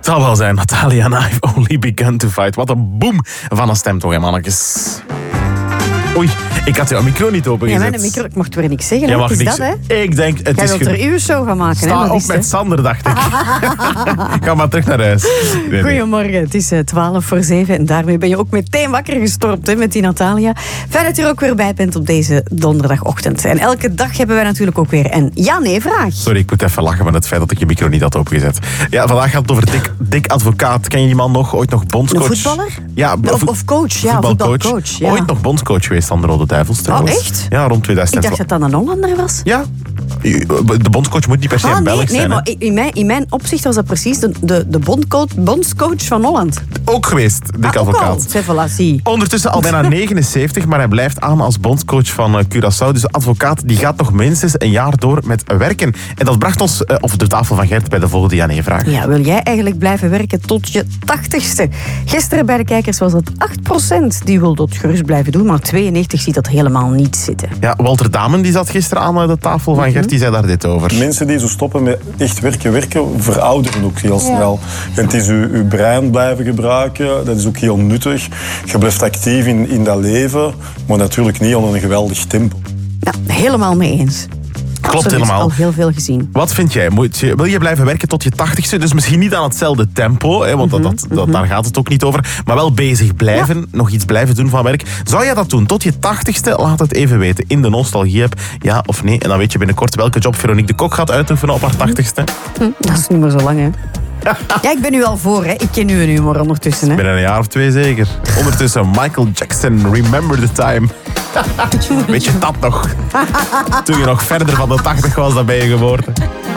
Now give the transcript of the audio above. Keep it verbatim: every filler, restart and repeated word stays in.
Het zal wel zijn, Natalia and I've only begun to fight. Wat een boom van een stem toch, hè, mannetjes. Oei, ik had jouw micro niet opengezet. Ja, mijn micro, ik mocht weer niks zeggen. Jij Hè? mag Is niks. dat, hè? Ik denk, het Jij is... wilt er uw show van maken, Sta hè? op Is met het? Sander, dacht ik. Ga maar terug naar huis. Nee, nee. Goedemorgen, het is twaalf voor zeven en daarmee ben je ook meteen wakker gestorpt hè, met die Natalia. Fijn dat je er ook weer bij bent op deze donderdagochtend. En elke dag hebben wij natuurlijk ook weer een ja-nee-vraag. Sorry, ik moet even lachen met het feit dat ik je micro niet had opengezet. Ja, vandaag gaat het over Dick, Dick Advocaat. Ken je die man nog? Ooit nog bondscoach? Een voetballer? Ja, Of, of coach, ja, voetbalcoach. voetbalcoach. Ja. Ooit nog bondscoach geweest van de Rode Duivels trouwens. Oh, echt? Ja, rond tweeduizend. Ik dacht dat dat een Hollander was. Ja, de bondscoach moet niet per se Ah, een nee, Belg nee, zijn. maar hè. in mijn, in mijn opzicht was dat precies de, de, de bondcoach, bondscoach van Holland. Ook geweest, Dick Ah, ook al. Advocaat. C'est voilà, zie. Ondertussen al bijna negenenzeventig, maar hij blijft aan als bondscoach van uh, Curaçao. Dus de advocaat die gaat nog minstens een jaar door met werken. En dat bracht ons uh, op de tafel van Gert bij de volgende ja-nee-vraag. Ja, wil jij eigenlijk blijven werken tot je tachtigste? Gisteren bij de kijkers was het acht procent die wil dat gerust blijven doen, maar tweeënnegentig ziet dat helemaal niet zitten. Ja, Walter Damen die zat gisteren aan de tafel van Gert, die zei daar dit over. Mensen die zo stoppen met echt werken, werken, verouderen ook heel snel. En het is uw, uw brein blijven gebruiken, dat is ook heel nuttig. Je blijft actief in, in dat leven, maar natuurlijk niet onder een geweldig tempo. Ja, helemaal mee eens. Klopt Absoluut, helemaal. al heel veel gezien. Wat vind jij? Moet je, wil je blijven werken tot je tachtigste? Dus misschien niet aan hetzelfde tempo, hè, want dat, dat, dat, daar gaat het ook niet over. Maar wel bezig blijven, ja. nog iets blijven doen van werk. Zou jij dat doen tot je tachtigste? Laat het even weten in de Nostalgie-app. Ja of nee? En dan weet je binnenkort welke job Veronique de Kok gaat uitoefenen op haar tachtigste. Hm, dat is niet meer zo lang, hè. Ja, ik ben nu al voor, hè. Ik ken nu een humor ondertussen, hè. Binnen een jaar of twee zeker. Ondertussen Michael Jackson, Remember the Time. Weet je dat nog? Toen je nog verder van de tachtig was, dan ben je geworden.